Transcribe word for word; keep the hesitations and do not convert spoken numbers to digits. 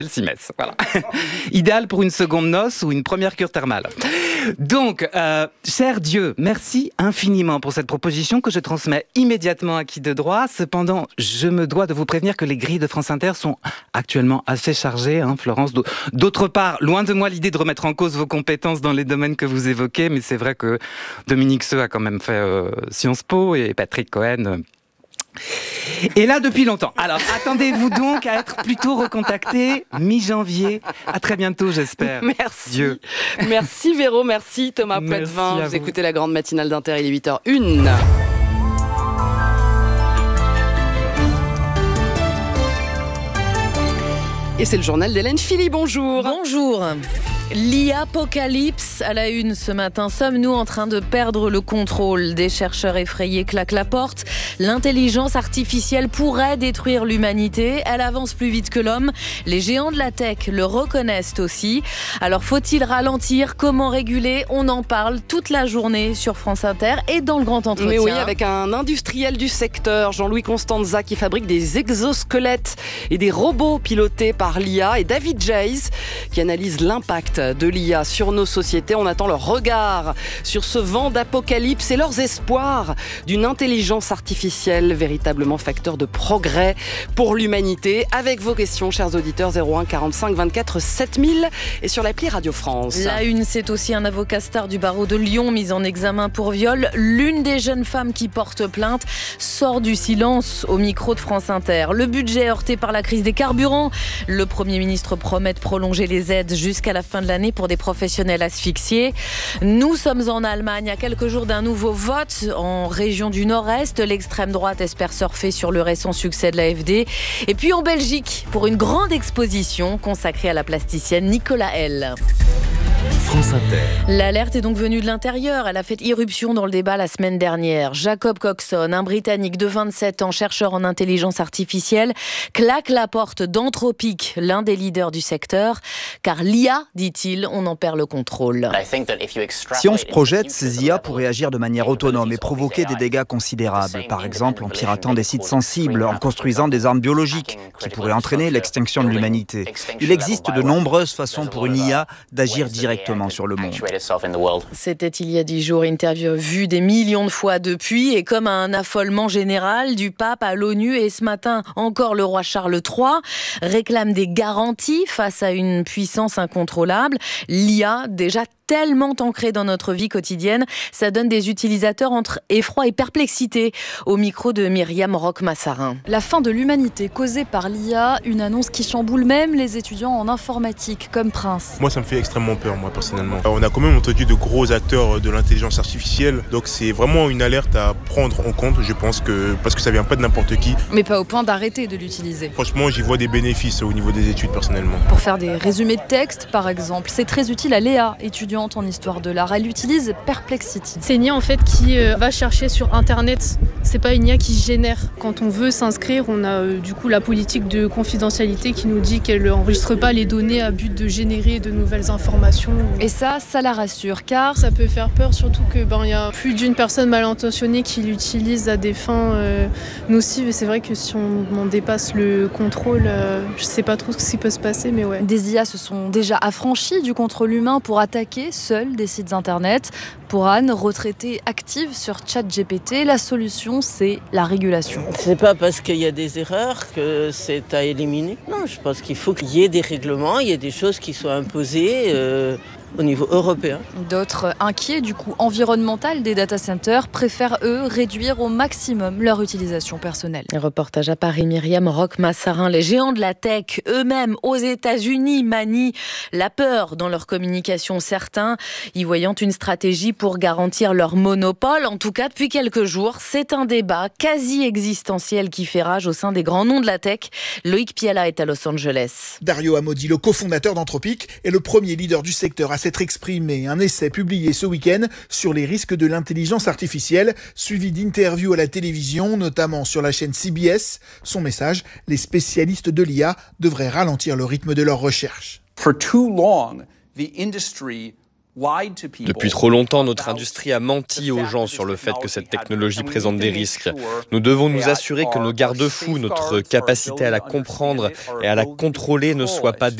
Simès, voilà. Idéal pour une seconde noce ou une première cure thermale. Donc, euh, cher Dieu, merci infiniment pour cette proposition que je transmets immédiatement à qui de droit. Cependant, je me dois de vous prévenir que les grilles de France Inter sont actuellement assez chargées, hein, Florence. D'autre part, loin de moi l'idée de remettre en cause vos compétences dans les domaines que vous évoquez, mais c'est vrai que Dominique Seux a quand même fait euh, Sciences Po et Patrick Cohen... Euh, Et là, depuis longtemps. Alors, attendez-vous donc à être plutôt recontacté mi-janvier. À très bientôt, j'espère. Merci. Dieu. Merci Véro, merci Thomas Poitvin. Vous, vous écoutez la grande matinale d'Inter, il est huit heures une. Et c'est le journal d'Hélène Philly, bonjour. Bonjour. L'I-apocalypse à la une ce matin. Sommes-nous en train de perdre le contrôle ? Des chercheurs effrayés claquent la porte. L'intelligence artificielle pourrait détruire l'humanité. Elle avance plus vite que l'homme. Les géants de la tech le reconnaissent aussi. Alors faut-il ralentir ? Comment réguler ? On en parle toute la journée sur France Inter et dans le grand entretien. Mais oui, avec un industriel du secteur, Jean-Louis Constanza, qui fabrique des exosquelettes et des robots pilotés par l'I A, et David Jays, qui analyse l'impact de l'I A sur nos sociétés. On attend leur regard sur ce vent d'apocalypse et leurs espoirs d'une intelligence artificielle véritablement facteur de progrès pour l'humanité. Avec vos questions, chers auditeurs, zéro un quarante-cinq vingt-quatre sept mille et sur l'appli Radio France. La une, c'est aussi un avocat star du barreau de Lyon mis en examen pour viol. L'une des jeunes femmes qui porte plainte sort du silence au micro de France Inter. Le budget heurté par la crise des carburants. Le Premier ministre promet de prolonger les aides jusqu'à la fin de l'année pour des professionnels asphyxiés. Nous sommes en Allemagne à quelques jours d'un nouveau vote en région du Nord-Est. L'extrême droite espère surfer sur le récent succès de l'A F D. Et puis en Belgique pour une grande exposition consacrée à la plasticienne Nicolas L. France Inter. L'alerte est donc venue de l'intérieur. Elle a fait irruption dans le débat la semaine dernière. Jacob Coxon, un Britannique de vingt-sept ans, chercheur en intelligence artificielle, claque la porte d'Anthropic, l'un des leaders du secteur. Car l'I A, dit-il, on en perd le contrôle. Si on se projette, ces I A pourraient agir de manière autonome et provoquer des dégâts considérables. Par exemple, en piratant des sites sensibles, en construisant des armes biologiques qui pourraient entraîner l'extinction de l'humanité. Il existe de nombreuses façons pour une I A d'agir directement sur le monde. C'était il y a dix jours, interview vue des millions de fois depuis, et comme un affolement général du pape à l'ONU, et ce matin encore le roi Charles trois réclame des garanties face à une puissance incontrôlable. L'I A, déjà tellement ancrée dans notre vie quotidienne, ça donne des utilisateurs entre effroi et perplexité. Au micro de Myriam Roch-Massarin. La fin de l'humanité causée par l'I A, une annonce qui chamboule même les étudiants en informatique, comme Prince. Moi, ça me fait extrêmement peur, moi, personnellement. On a quand même entendu de gros acteurs de l'intelligence artificielle, donc c'est vraiment une alerte à prendre en compte, je pense, que parce que ça vient pas de n'importe qui. Mais pas au point d'arrêter de l'utiliser. Franchement, j'y vois des bénéfices au niveau des études, personnellement. Pour faire des résumés de texte, par exemple, c'est très utile à Léa, étudiante en histoire de l'art. Elle utilise Perplexity. C'est une I A en fait qui euh, va chercher sur internet. C'est pas une I A qui génère. Quand on veut s'inscrire, on a euh, du coup la politique de confidentialité qui nous dit qu'elle n'enregistre pas les données à but de générer de nouvelles informations. Et ça, ça la rassure, car ça peut faire peur, surtout que ben il y a plus d'une personne mal intentionnée qui l'utilise à des fins euh, nocives. Et c'est vrai que si on, on dépasse le contrôle, euh, je sais pas trop ce qui peut se passer, mais ouais. Des I A se sont déjà affranchis du contrôle humain pour attaquer seuls des sites internet. Pour Anne, retraitée active sur ChatGPT, la solution, c'est la régulation. C'est pas parce qu'il y a des erreurs que c'est à éliminer. Non, je pense qu'il faut qu'il y ait des règlements, il y ait des choses qui soient imposées euh, au niveau européen. D'autres, inquiets du coût environnemental des data centers, préfèrent, eux, réduire au maximum leur utilisation personnelle. Un reportage à Paris, Myriam Roch-Massarin. Les géants de la tech, eux-mêmes, aux États-Unis, manient la peur dans leur communication. Certains y voyant une stratégie pour garantir leur monopole. En tout cas, depuis quelques jours, c'est un débat quasi existentiel qui fait rage au sein des grands noms de la tech. Loïc Piala est à Los Angeles. Dario Amodei, le cofondateur d'Anthropic, est le premier leader du secteur à s'être exprimé. Un essai publié ce week-end sur les risques de l'intelligence artificielle, suivi d'interviews à la télévision, notamment sur la chaîne C B S. Son message, les spécialistes de l'I A devraient ralentir le rythme de leurs recherches. For too long, the industry Depuis trop longtemps, notre industrie a menti aux gens sur le fait que cette technologie présente des risques. Nous devons nous assurer que nos garde-fous, notre capacité à la comprendre et à la contrôler ne soient pas